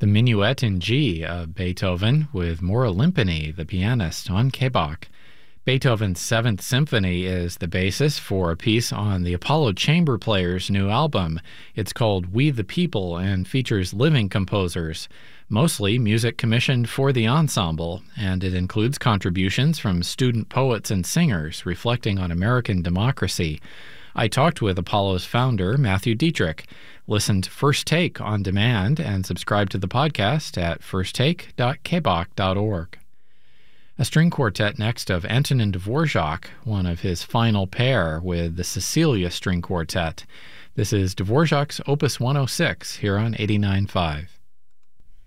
the Minuet in G of Beethoven with Maura Limpany, the pianist, on Kbach. Beethoven's Seventh Symphony is the basis for a piece on the Apollo Chamber Players' new album. It's called We the People and features living composers, mostly music commissioned for the ensemble, and it includes contributions from student poets and singers reflecting on American democracy. I talked with Apollo's founder, Matthew Dietrich. Listen to First Take on demand and subscribe to the podcast at firsttake.kbach.org. A string quartet next of Antonin Dvorak, one of his final pair with the Cecilia String Quartet. This is Dvorak's Opus 106 here on 89.5.